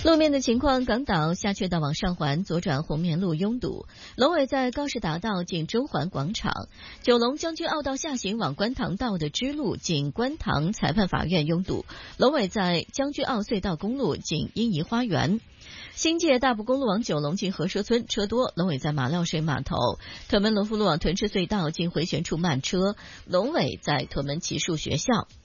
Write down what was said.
路面的情况，港岛下雀道往上环左转红棉路拥堵，龙尾在高士达道近中环广场，九龙将军澳道下行往观塘道的支路近观塘裁判法院拥堵，龙尾在将军澳隧道公路近英怡花园。新界大埔公路往九龙近和社村车多，龙尾在马料水码头；屯门龙福路往屯赤隧道近回旋处慢车，龙尾在屯门骑术学校。